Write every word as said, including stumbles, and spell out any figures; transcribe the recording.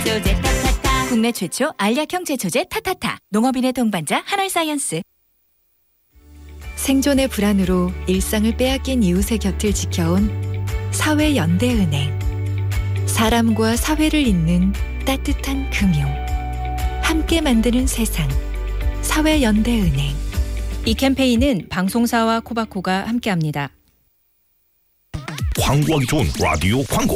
제초제 타타타. 국내 최초 알약형 제초제 타타타. 농업인의 동반자 한알사이언스. 생존의 불안으로 일상을 빼앗긴 이웃의 곁을 지켜온 사회연대은행. 사람과 사회를 잇는 따뜻한 금융. 함께 만드는 세상. 사회연대은행. 이 캠페인은 방송사와 코바코가 함께합니다. 광고하기 좋은 라디오 광고.